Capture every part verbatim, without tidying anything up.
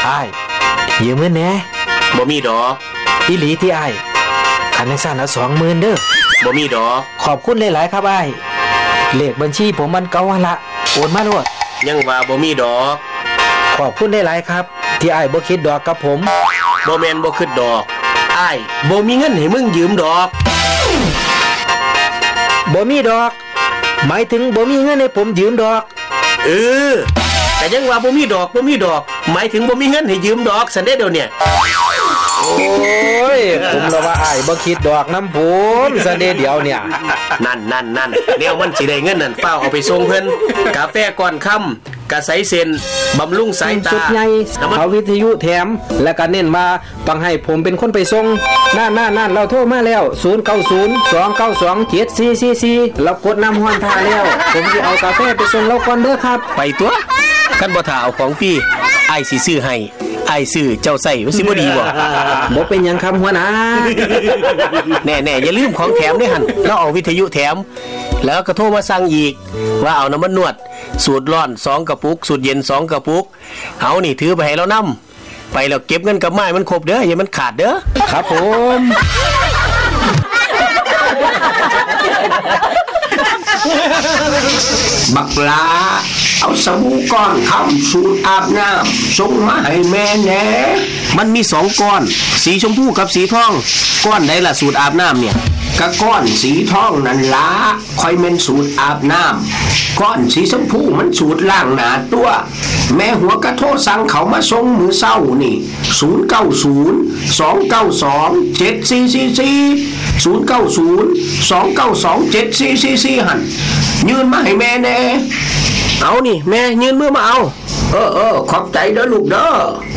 อ้ายยืมเงินแหน่บ่มีดอกอีหลีที่อ้ายคันจังซั่นเอา สองหมื่น เด้อบ่มีดอกขอบคุณหลายๆครับอ้ายเลขบัญชีผมมันเก่าหั่นละโอนมาโลดยังว่าบ่มีดอกขอบคุณหลายๆครับที่อ้ายบ่คิดดอกกับผมบ่แม่นบ่คิดดอกอ้ายบ่มีเงินให้มึงยืมดอกบ่มีดอกหมายถึงบ่มีเงินให้ผมยืมดอกเออแต่ยังว่าบ่มีดอกบ่มีดอกหมายถึงบ่มีเงินให้ยืมดอกซั่นเด้เดี๋ยวเนี่ยโอ้ยผมละว่าอ้ายบ่คิดดอกนำผมซั่นเด้เดี๋ยวเนี่ยนั่นๆๆเดี๋ยวมันสิได้เงินนั่นเฝ้าเอาไปส่งเพิ่นกาแฟก่อนค่ำกะใสเส้นบำรุงสายตาสุดใหญ่เอาวิทยุแถมและก็เน้นว่าต้องให้ผมเป็นคนไปส่งนั่นๆๆเราโทรมาแล้วศูนย์ เก้า ศูนย์ สอง เก้า สอง เจ็ด สี่ สี่ สี่เรากดนำฮอนท่าแล้วผมสิเอากาแฟไปส่งเราก่อนเด้อครับไปตัวคันบ่ท่าเอาของฟรีอ้ายสิซื้อให้อ้ายซื้อเจ้าใส่มันสิบ่ดีบ่บ่เป็นหยังครับหัวหน้าแน่ๆอย่าลืมของแถมด้วยหั่นเราเอาวิทยุแถมแล้วก็โทรมาสั่งอีกว่าเอาน้ำมันนวดสูตรร้อนสองกระปุกสูตรเย็นสองกระปุกเอานี่ถือไปให้เรานำไปแล้วเก็บเงินกับไม้มันครบเด้ออย่ามันขาดเด้อครับผมบักลาเอาสบู่ก้อนคำสูตรอาบน้ำส่งมาให้แม่แหน่มันมีสองก้อนสีชมพูกับสีทองก้อนไหนล่ะสูตรอาบน้ำเนี่ยกะก้อนสีทองนั่นล่ะค่อยเม่นสูตรอาบน้ำก้อนสีชมพูมันสูตรล้างหน้าตัวแม่หัวกระโทษสั่งเขามาส่งมือเศร้านี่ศูนย์ เก้า ศูนย์ สอง เก้า สอง เจ็ด สี่ สี่ สี่ ศูนย์ เก้า ศูนย์ สอง เก้า สอง เจ็ด สี่ สี่ สี่หั่นยืนมาให้แม่แน่เอานี่แม่ยืนมือมาเอาเออเออขอบใจเด้อลูกเด้อ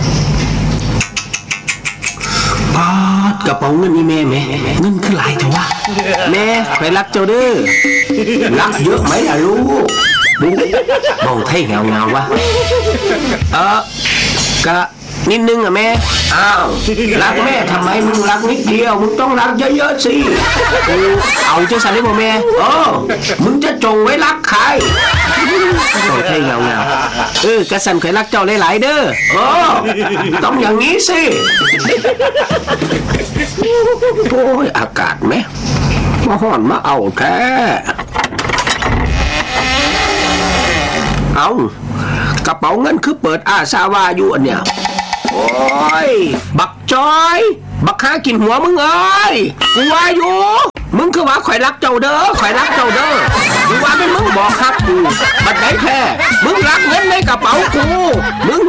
ปาดกระเป๋าเงินนี่แม่แม่เงินคือหลายเถอะวะแม่ไปรักเจ้าเด้อรักเยอะไหมล่ะลูกบุ๊มองไทยเงาเงาวะเออกะนิดนึงอ่ะแม่อ้าวรักแม่ทำไมมึงรักนิดเดียวมึงต้องรักเยอะๆสิเอาเจ้าสันได้บ่แม่เออมึงจะจงไว้รักใครมองไทยเงาเงาเออกะสันเคยรักเจ้าหลายๆเด้อเออต้องอย่างนี้สิโอ้ยอากาศแม่มาห่อนมาเอาแท้เอากระเป๋าเงินคือเปิดอาซาวาอยู่อันเนี่ยโอ้ยบักจอยบักข้ากินหัวมึงเอ้ยกูว่าอยู่มึงคือว่าข่อยรักเจ้าเด้อข่อยรักเจ้าเด้อกูว่าเป็นมึงบอกครับกูบัดไหนแท้มึงรักเงินในกระเป๋ากูมึง